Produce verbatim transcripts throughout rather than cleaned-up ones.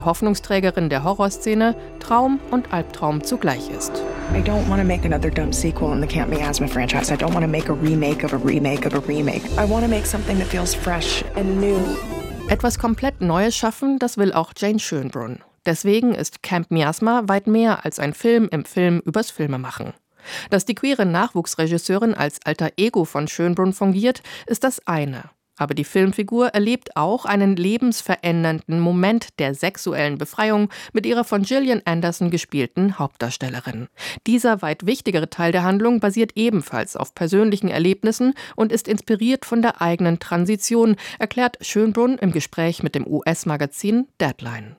Hoffnungsträgerin der Horrorszene, Traum und Albtraum zugleich ist. I don't want to make another dumb sequel in the Camp Miasma franchise. I don't want to make a remake of a remake of a remake. I want to make something that feels fresh and new. Etwas komplett Neues schaffen, das will auch Jane Schönbrunn. Deswegen ist Camp Miasma weit mehr als ein Film im Film übers Filmemachen. Dass die queere Nachwuchsregisseurin als alter Ego von Schönbrunn fungiert, ist das eine. Aber die Filmfigur erlebt auch einen lebensverändernden Moment der sexuellen Befreiung mit ihrer von Gillian Anderson gespielten Hauptdarstellerin. Dieser weit wichtigere Teil der Handlung basiert ebenfalls auf persönlichen Erlebnissen und ist inspiriert von der eigenen Transition, erklärt Schönbrunn im Gespräch mit dem U S-Magazin Deadline.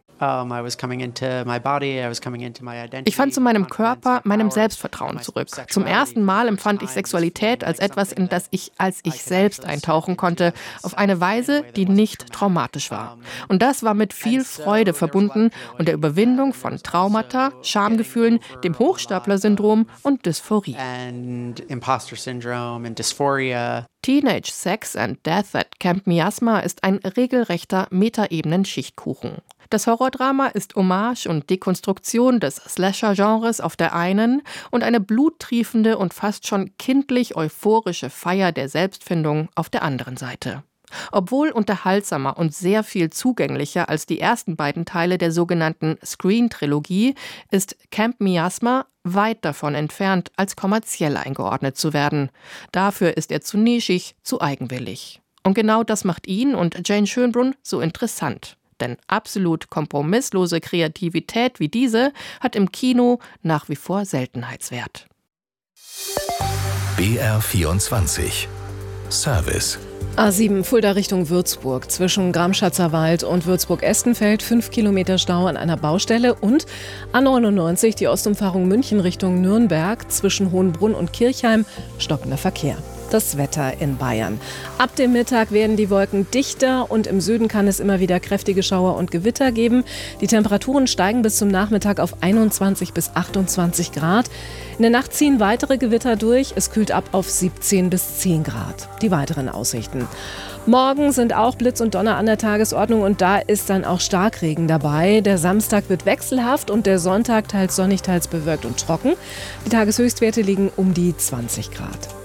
Ich fand zu meinem Körper, meinem Selbstvertrauen zurück. Zum ersten Mal empfand ich Sexualität als etwas, in das ich als ich selbst eintauchen konnte, auf eine Weise, die nicht traumatisch war. Und das war mit viel Freude verbunden und der Überwindung von Traumata, Schamgefühlen, dem Hochstapler-Syndrom und Dysphorie. Teenage Sex and Death at Camp Miasma ist ein regelrechter Metaebenen-Schichtkuchen. Das Horrordrama ist Hommage und Dekonstruktion des Slasher-Genres auf der einen und eine bluttriefende und fast schon kindlich euphorische Feier der Selbstfindung auf der anderen Seite. Obwohl unterhaltsamer und sehr viel zugänglicher als die ersten beiden Teile der sogenannten Screen-Trilogie, ist Camp Miasma weit davon entfernt, als kommerziell eingeordnet zu werden. Dafür ist er zu nischig, zu eigenwillig. Und genau das macht ihn und Jane Schönbrunn so interessant. Denn absolut kompromisslose Kreativität wie diese hat im Kino nach wie vor Seltenheitswert. B R vierundzwanzig Service. A sieben Fulda Richtung Würzburg. Zwischen Gramschatzer Wald und Würzburg-Estenfeld fünf Kilometer Stau an einer Baustelle und A neunundneunzig die Ostumfahrung München Richtung Nürnberg. Zwischen Hohenbrunn und Kirchheim stockender Verkehr. Das Wetter in Bayern. Ab dem Mittag werden die Wolken dichter und im Süden kann es immer wieder kräftige Schauer und Gewitter geben. Die Temperaturen steigen bis zum Nachmittag auf einundzwanzig bis achtundzwanzig Grad. In der Nacht ziehen weitere Gewitter durch. Es kühlt ab auf siebzehn bis zehn Grad. Die weiteren Aussichten. Morgen sind auch Blitz und Donner an der Tagesordnung und da ist dann auch Starkregen dabei. Der Samstag wird wechselhaft und der Sonntag teils sonnig, teils bewölkt und trocken. Die Tageshöchstwerte liegen um die zwanzig Grad.